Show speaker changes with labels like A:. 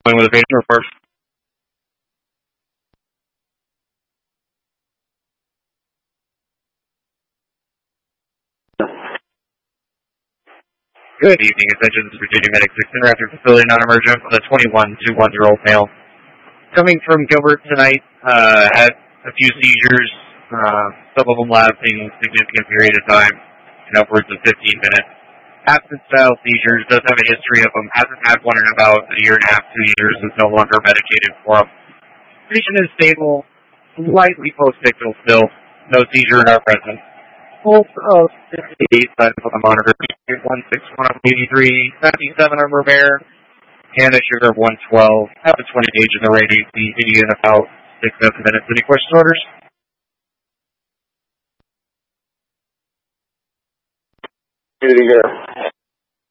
A: with a patient report. Good evening, attention. This is Virginia Medic 6 Interactive Facility Non-Emergent with a 21-year-old male. Coming from Gilbert tonight, had a few seizures, some of them lasting a significant period of time, upwards of 15 minutes. Absence-style seizures, does have a history of them, hasn't had one in about a year and a half, 2 years, is no longer medicated for them. Patient is stable, slightly post-ictal still, no seizure in our presence. Pulse of 58, on the monitor, 161 77 on Revere, and a sugar of 112, have a 20 gauge in the rate AC, in about 6-7 minutes. Any question orders?
B: Here.